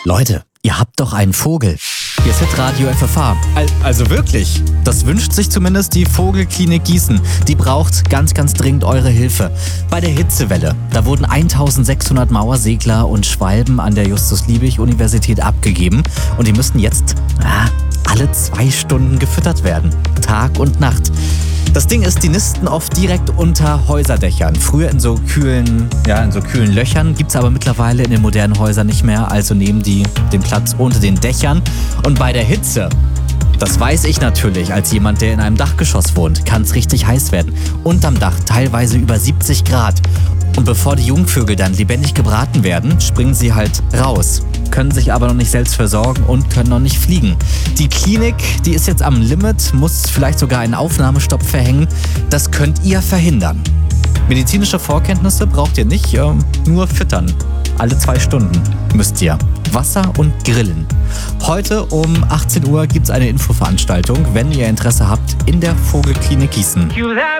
Leute, ihr habt doch einen Vogel. Hier ist Hitradio FFH. Also wirklich. Das wünscht sich zumindest die Vogelklinik Gießen. Die braucht ganz, ganz dringend eure Hilfe. Bei der Hitzewelle, da wurden 1600 Mauersegler und Schwalben an der Justus-Liebig-Universität abgegeben. Und die müssten jetzt alle 2 Stunden gefüttert werden. Tag und Nacht. Das Ding ist, die nisten oft direkt unter Häuserdächern. Früher in so kühlen Löchern, gibt's aber mittlerweile in den modernen Häusern nicht mehr. Also nehmen die den Platz unter den Dächern. Und bei der Hitze, das weiß ich natürlich als jemand, der in einem Dachgeschoss wohnt, kann es richtig heiß werden. Unterm Dach teilweise über 70 Grad. Und bevor die Jungvögel dann lebendig gebraten werden, springen sie halt raus. Können sich aber noch nicht selbst versorgen und können noch nicht fliegen. Die Klinik, die ist jetzt am Limit, muss vielleicht sogar einen Aufnahmestopp verhängen. Das könnt ihr verhindern. Medizinische Vorkenntnisse braucht ihr nicht, nur füttern. Alle 2 Stunden müsst ihr. Wasser und Grillen. Heute um 18 Uhr gibt es eine Infoveranstaltung, wenn ihr Interesse habt, in der Vogelklinik Gießen.